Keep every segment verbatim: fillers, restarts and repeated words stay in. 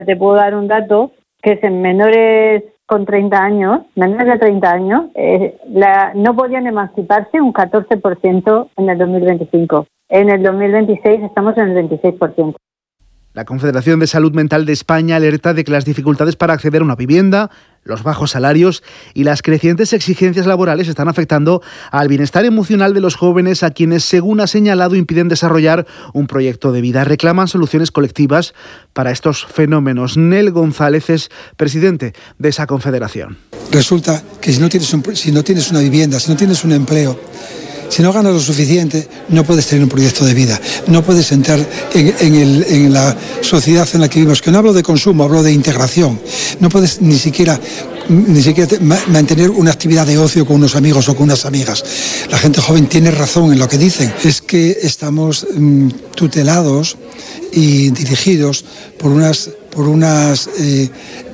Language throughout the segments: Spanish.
Te puedo dar un dato, que es en menores con treinta años, menores de treinta años, eh, la, no podían emanciparse un catorce por ciento en el dos mil veinticinco. En el dos mil veintiséis estamos en el veintiséis por ciento. La Confederación de Salud Mental de España alerta de que las dificultades para acceder a una vivienda, los bajos salarios y las crecientes exigencias laborales están afectando al bienestar emocional de los jóvenes, a quienes, según ha señalado, impiden desarrollar un proyecto de vida. Reclaman soluciones colectivas para estos fenómenos. Nel González es presidente de esa confederación. Resulta que si no tienes un, si no tienes una vivienda, si no tienes un empleo, si no ganas lo suficiente, no puedes tener un proyecto de vida, no puedes entrar en, en, el, en la sociedad en la que vivimos, que no hablo de consumo, hablo de integración, no puedes ni siquiera, ni siquiera te, ma, mantener una actividad de ocio con unos amigos o con unas amigas. La gente joven tiene razón en lo que dicen, es que estamos mm, tutelados y dirigidos por unas, por unas eh,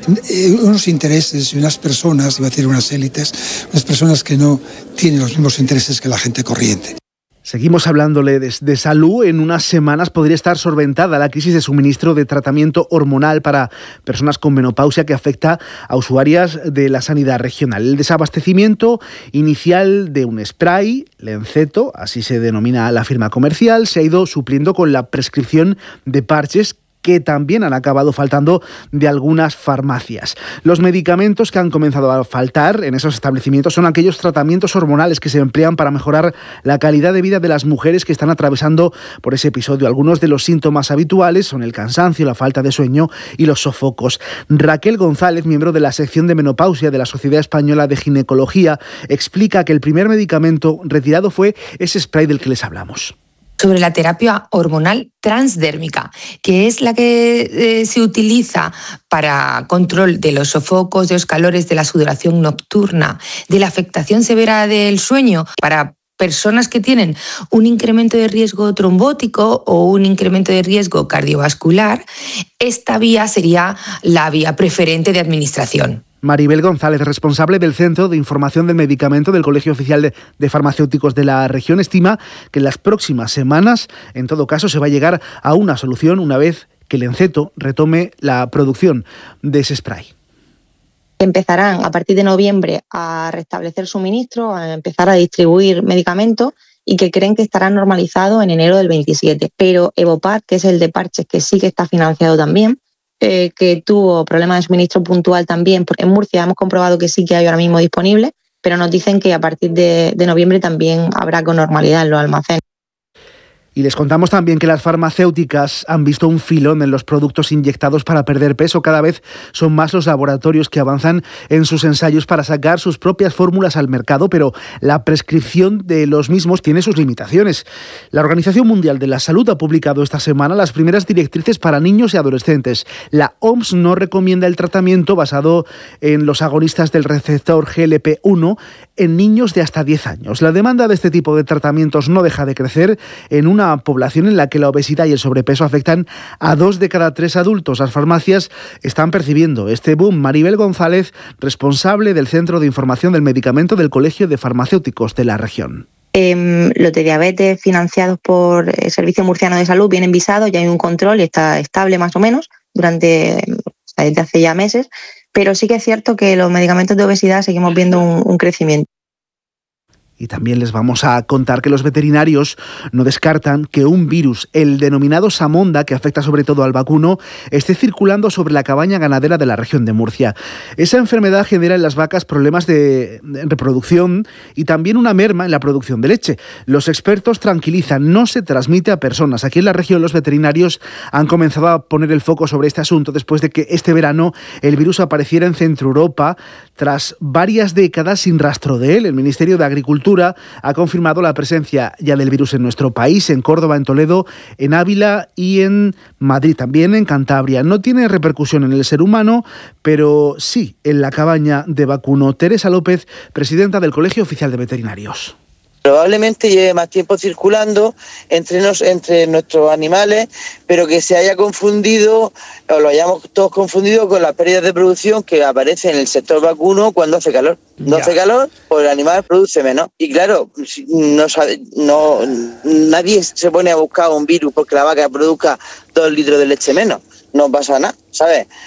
unos intereses y unas personas, iba a decir unas élites, unas personas que no tienen los mismos intereses que la gente corriente. Seguimos hablándole de, de salud. En unas semanas podría estar solventada la crisis de suministro de tratamiento hormonal para personas con menopausia que afecta a usuarias de la sanidad regional. El desabastecimiento inicial de un spray, Lenceto, así se denomina la firma comercial, se ha ido supliendo con la prescripción de parches que también han acabado faltando de algunas farmacias. Los medicamentos que han comenzado a faltar en esos establecimientos son aquellos tratamientos hormonales que se emplean para mejorar la calidad de vida de las mujeres que están atravesando por ese episodio. Algunos de los síntomas habituales son el cansancio, la falta de sueño y los sofocos. Raquel González, miembro de la sección de menopausia de la Sociedad Española de Ginecología, explica que el primer medicamento retirado fue ese spray del que les hablamos. Sobre la terapia hormonal transdérmica, que es la que eh, se utiliza para control de los sofocos, de los calores, de la sudoración nocturna, de la afectación severa del sueño, para personas que tienen un incremento de riesgo trombótico o un incremento de riesgo cardiovascular. Esta vía sería la vía preferente de administración. Maribel González, responsable del Centro de Información del Medicamento del Colegio Oficial de, de Farmacéuticos de la región, estima que en las próximas semanas, en todo caso, se va a llegar a una solución una vez que Lenceto retome la producción de ese spray. Empezarán a partir de noviembre a restablecer suministro, a empezar a distribuir medicamentos y que creen que estará normalizado en enero del veintisiete. Pero Evopad, que es el de parches que sí que está financiado también, Eh, que tuvo problemas de suministro puntual también, porque en Murcia hemos comprobado que sí que hay ahora mismo disponible, pero nos dicen que a partir de, de noviembre también habrá con normalidad en los almacenes. Y les contamos también que las farmacéuticas han visto un filón en los productos inyectados para perder peso. Cada vez son más los laboratorios que avanzan en sus ensayos para sacar sus propias fórmulas al mercado, pero la prescripción de los mismos tiene sus limitaciones. La Organización Mundial de la Salud ha publicado esta semana las primeras directrices para niños y adolescentes. La O M S no recomienda el tratamiento basado en los agonistas del receptor G L P uno en niños de hasta diez años. La demanda de este tipo de tratamientos no deja de crecer en una población en la que la obesidad y el sobrepeso afectan a dos de cada tres adultos. Las farmacias están percibiendo este boom. Maribel González, responsable del Centro de Información del Medicamento del Colegio de Farmacéuticos de la región. Eh, los de diabetes financiados por el Servicio Murciano de Salud vienen visados, ya hay un control y está estable más o menos durante desde hace ya meses, pero sí que es cierto que los medicamentos de obesidad seguimos viendo un, un crecimiento. Y también les vamos a contar que los veterinarios no descartan que un virus, el denominado Samonda, que afecta sobre todo al vacuno, esté circulando sobre la cabaña ganadera de la región de Murcia. Esa enfermedad genera en las vacas problemas de reproducción y también una merma en la producción de leche. Los expertos tranquilizan, no se transmite a personas. Aquí en la región los veterinarios han comenzado a poner el foco sobre este asunto después de que este verano el virus apareciera en Centro Europa tras varias décadas sin rastro de él. El Ministerio de Agricultura ha confirmado la presencia ya del virus en nuestro país, en Córdoba, en Toledo, en Ávila y en Madrid, también en Cantabria. No tiene repercusión en el ser humano, pero sí en la cabaña de vacuno. Teresa López, presidenta del Colegio Oficial de Veterinarios. Probablemente lleve más tiempo circulando entre, nos, entre nuestros animales, pero que se haya confundido, o lo hayamos todos confundido con las pérdidas de producción que aparecen en el sector vacuno cuando hace calor. No ya. hace calor, pues el animal produce menos. Y claro, no, no, nadie se pone a buscar un virus porque la vaca produzca dos litros de leche menos. no pasa nada, ¿sabes?